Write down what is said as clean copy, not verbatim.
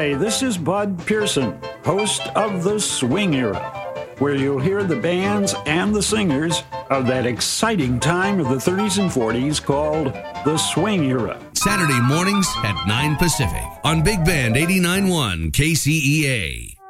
Hi, this is Bud Pearson, host of The Swing Era, where you'll hear the bands and the singers of that exciting time of the 30s and 40s called The Swing Era. Saturday mornings at 9 Pacific on Big Band 89.1 KCEA.